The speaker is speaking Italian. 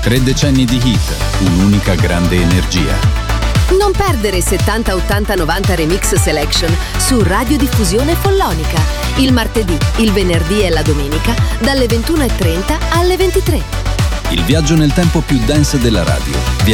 3 decenni di hit, un'unica grande energia. Non perdere 70, 80, 90 Remix Selection su Radiodiffusione Follonica. Il martedì, il venerdì e la domenica dalle 21:30 alle 23. Il viaggio nel tempo più dance della radio.